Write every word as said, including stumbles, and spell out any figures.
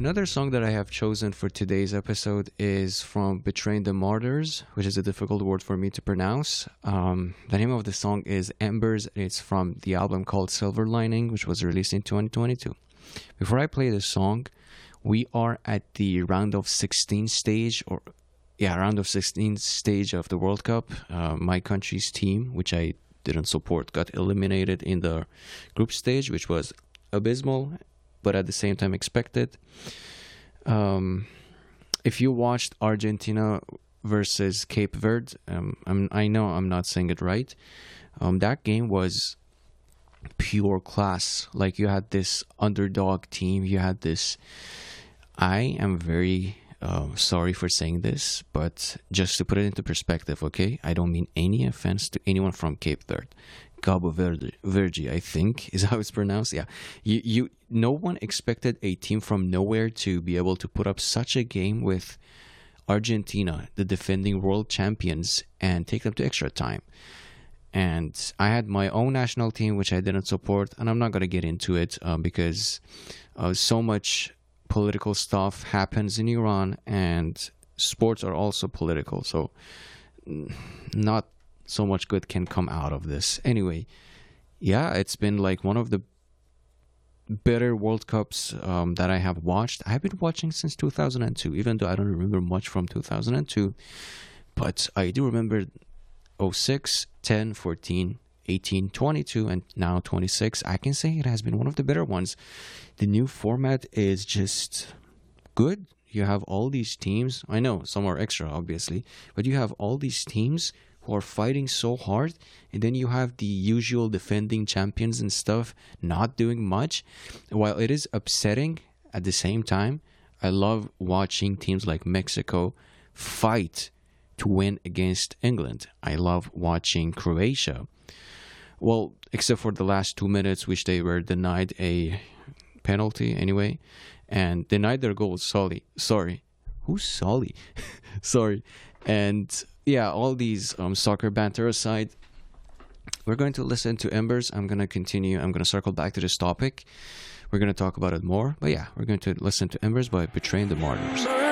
another song that I have chosen for today's episode is from Betraying the Martyrs, which is a difficult word for me to pronounce. Um, the name of the song is Embers. It's from the album called Silver Lining, which was released in twenty twenty-two. Before I play this song, we are at the round of sixteen stage, or yeah, round of sixteen stage of the World Cup. Uh, my country's team, which I didn't support, got eliminated in the group stage, which was abysmal, but at the same time expected. Um, if you watched Argentina versus Cape Verde, um, I'm, I know I'm not saying it right. Um, that game was pure class. Like, you had this underdog team, you had this. I am very uh, sorry for saying this, but just to put it into perspective, okay? I don't mean any offense to anyone from Cape Verde. Cabo Verde, Verde, I think, is how it's pronounced. Yeah, you, you, no one expected a team from nowhere to be able to put up such a game with Argentina, the defending world champions, and take them to extra time. And I had my own national team, which I didn't support, and I'm not going to get into it um, because uh, so much political stuff happens in Iran, and sports are also political, so not so much good can come out of this. Anyway, yeah, it's been like one of the better World Cups um, that I have watched. I've been watching since two thousand two, even though I don't remember much from two thousand two, but I do remember oh six, ten, fourteen, eighteen, twenty-two, and now twenty-six. I can say it has been one of the better ones. The new format is just good. You have all these teams. I know some are extra, obviously, but you have all these teams who are fighting so hard, and then you have the usual defending champions and stuff not doing much. While it is upsetting, at the same time, I love watching teams like Mexico fight to win against England. I love watching Croatia. Well, except for the last two minutes, which they were denied a penalty anyway, and denied their goal. Solly. Sorry. Who's Solly? Sorry. And yeah, all these um, soccer banter aside, we're going to listen to Embers. I'm going to continue. I'm going to circle back to this topic. We're going to talk about it more. But yeah, we're going to listen to Embers by Betraying the Martyrs.